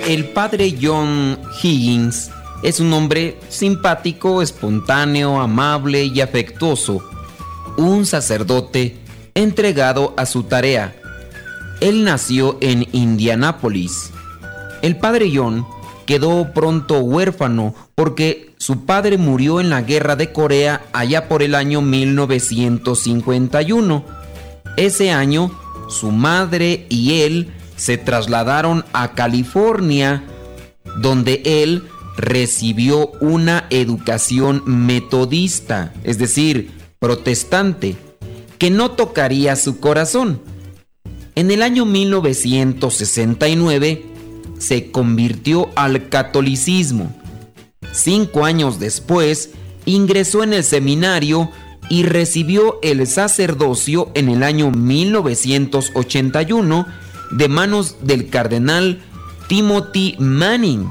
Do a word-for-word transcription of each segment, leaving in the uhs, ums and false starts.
El padre John Higgins es un hombre simpático, espontáneo, amable y afectuoso, un sacerdote entregado a su tarea. Él nació en Indianápolis. El padre John quedó pronto huérfano porque su padre murió en la guerra de Corea allá por el año mil novecientos cincuenta y uno. Ese año, su madre y él se trasladaron a California, donde él recibió una educación metodista, es decir, protestante, que no tocaría su corazón. En el año mil novecientos sesenta y nueve se convirtió al catolicismo. Cinco años después, ingresó en el seminario y recibió el sacerdocio en el año mil novecientos ochenta y uno de manos del cardenal Timothy Manning.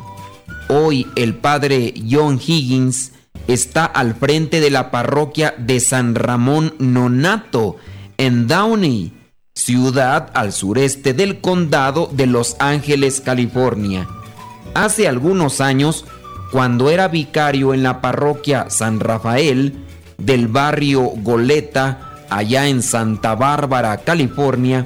Hoy el padre John Higgins está al frente de la parroquia de San Ramón Nonato en Downey, ciudad al sureste del condado de Los Ángeles, California. Hace algunos años, cuando era vicario en la parroquia San Rafael del barrio Goleta, allá en Santa Bárbara, California,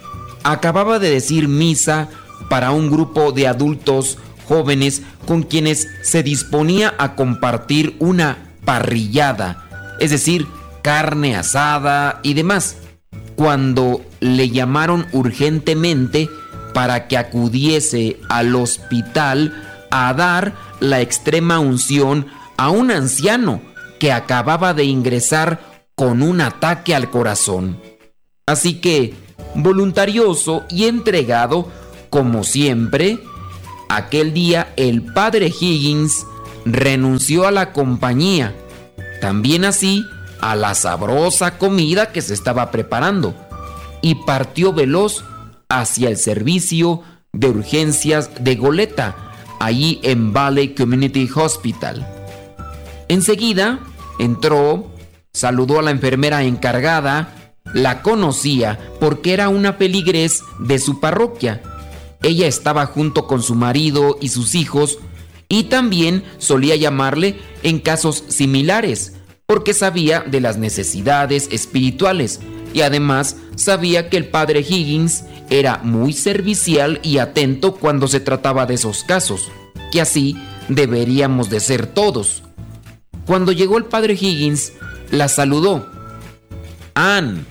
acababa de decir misa para un grupo de adultos jóvenes con quienes se disponía a compartir una parrillada, es decir, carne asada y demás, cuando le llamaron urgentemente para que acudiese al hospital a dar la extrema unción a un anciano que acababa de ingresar con un ataque al corazón. Así que, voluntarioso y entregado, como siempre, aquel día el padre Higgins renunció a la compañía, también así a la sabrosa comida que se estaba preparando, y partió veloz hacia el servicio de urgencias de Goleta, allí en Valley Community Hospital. Enseguida entró, saludó a la enfermera encargada, la conocía porque era una feligrés de su parroquia. Ella estaba junto con su marido y sus hijos y también solía llamarle en casos similares porque sabía de las necesidades espirituales y además sabía que el padre Higgins era muy servicial y atento cuando se trataba de esos casos, que así deberíamos de ser todos. Cuando llegó el padre Higgins, la saludó. «Ann».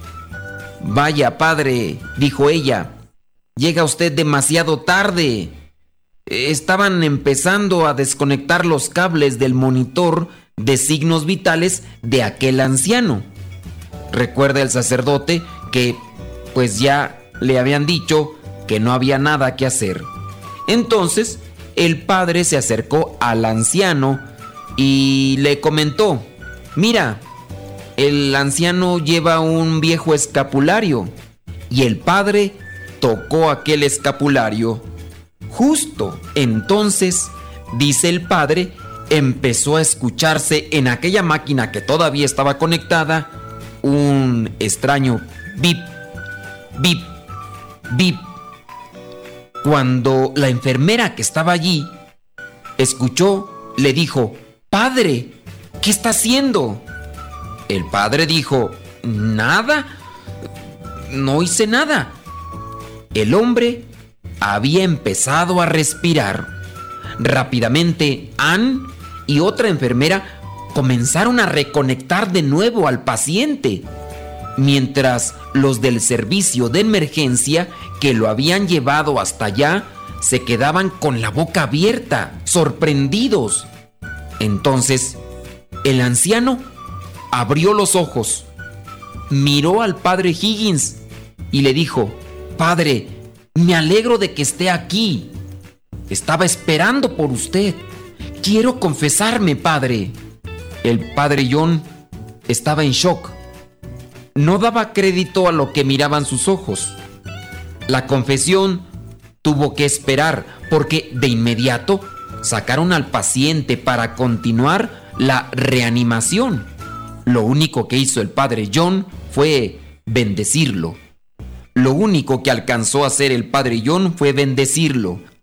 «Vaya, padre», dijo ella, «llega usted demasiado tarde. Estaban empezando a desconectar los cables del monitor de signos vitales de aquel anciano». Recuerda el sacerdote que, pues ya le habían dicho que no había nada que hacer. Entonces, el padre se acercó al anciano y le comentó: «Mira, el anciano lleva un viejo escapulario». Y el padre tocó aquel escapulario. Justo entonces, dice el padre, empezó a escucharse en aquella máquina que todavía estaba conectada un extraño bip, bip, bip. Cuando la enfermera que estaba allí escuchó, le dijo: «Padre, ¿qué está haciendo?». El padre dijo: «Nada, no hice nada». El hombre había empezado a respirar. Rápidamente, Ann y otra enfermera comenzaron a reconectar de nuevo al paciente, mientras los del servicio de emergencia que lo habían llevado hasta allá se quedaban con la boca abierta, sorprendidos. Entonces, el anciano abrió los ojos, miró al padre Higgins y le dijo: «Padre, me alegro de que esté aquí. Estaba esperando por usted. Quiero confesarme, padre». El padre John estaba en shock. No daba crédito a lo que miraban sus ojos. La confesión tuvo que esperar porque de inmediato sacaron al paciente para continuar la reanimación. Lo único que hizo el padre John fue bendecirlo. Lo único que alcanzó a hacer el padre John fue bendecirlo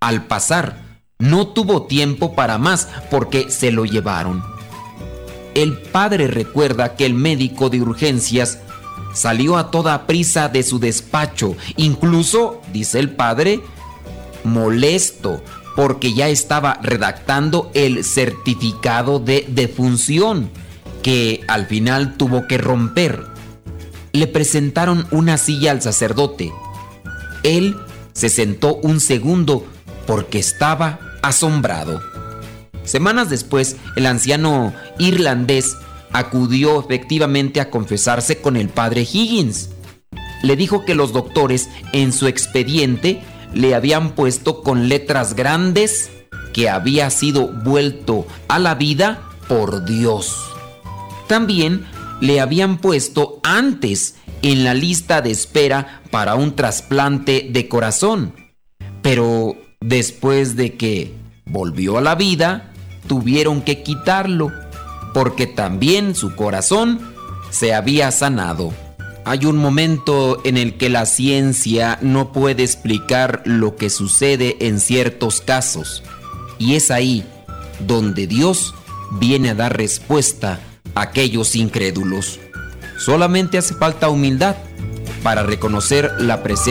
al pasar, no tuvo tiempo para más porque se lo llevaron. El padre recuerda que el médico de urgencias salió a toda prisa de su despacho, incluso, dice el padre, molesto porque ya estaba redactando el certificado de defunción, que al final tuvo que romper. Le presentaron una silla al sacerdote. Él se sentó un segundo porque estaba asombrado. Semanas después, el anciano irlandés acudió efectivamente a confesarse con el padre Higgins. Le dijo que los doctores en su expediente le habían puesto con letras grandes que había sido vuelto a la vida por Dios. También le habían puesto antes en la lista de espera para un trasplante de corazón. Pero después de que volvió a la vida, tuvieron que quitarlo, porque también su corazón se había sanado. Hay un momento en el que la ciencia no puede explicar lo que sucede en ciertos casos, y es ahí donde Dios viene a dar respuesta a aquellos incrédulos. Solamente hace falta humildad para reconocer la presencia